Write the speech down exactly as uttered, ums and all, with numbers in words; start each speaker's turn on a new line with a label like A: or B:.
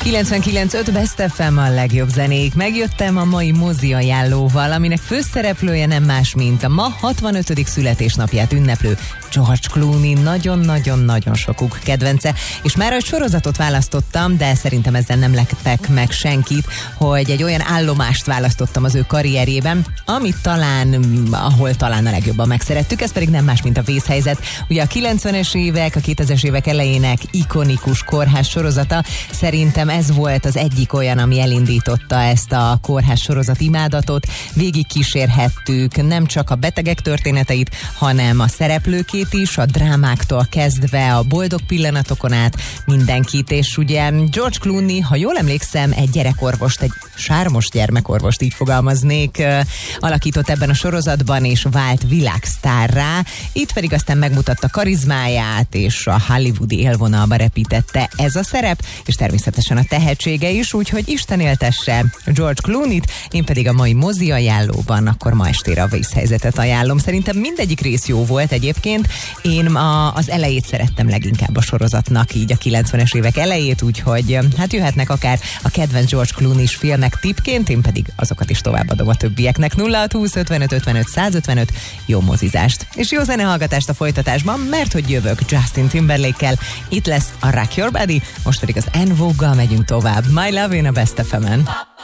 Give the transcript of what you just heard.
A: kilencvenkilenc öt Best ef em a legjobb zenék. Megjöttem a mai mozi ajánlóval, aminek főszereplője nem más, mint a ma hatvanötödik születésnapját ünneplő George Clooney. Nagyon-nagyon-nagyon sokuk kedvence. És már egy sorozatot választottam, de szerintem ezzel nem lepek meg senkit, hogy egy olyan állomást választottam az ő karrierjében, amit talán, ahol talán a legjobban megszerettük, ez pedig nem más, mint a Vészhelyzet. Ugye a kilencvenes évek, a kétezres évek elejének ikonikus kórház sorozata, szerintem ez volt az egyik olyan, ami elindította ezt a kórház sorozat imádatot. Végig kísérhettük nem csak a betegek történeteit, hanem a szereplőkét is, a drámáktól kezdve a boldog pillanatokon át mindenkit, és ugye George Clooney, ha jól emlékszem, egy gyerekorvost, egy sármos gyermekorvost, így fogalmaznék, alakított ebben a sorozatban, és vált világsztárrá. Itt pedig aztán megmutatta karizmáját, és a hollywoodi élvonalba repítette ez a szerep, és természetesen a tehetsége is, úgyhogy Isten éltesse George Clooney-t, én pedig a mai mozi ajánlóban akkor ma estére a Vészhelyzetet ajánlom. Szerintem mindegyik rész jó volt egyébként. Én a, az elejét szerettem leginkább a sorozatnak, így a kilencvenes évek elejét, úgyhogy hát jöhetnek akár a kedvenc George Clooney-s filmek tippként, én pedig azokat is továbbadom a többieknek. nulla hat húsz ötvenöt ötvenöt százötvenöt, jó mozizást és jó zenehallgatást a folytatásban, mert hogy jövök Justin Timberlake-kel, itt lesz a Rock Your Body, most pedig az En Vogue-gal megyünk tovább. My Love in a Best ef em-en.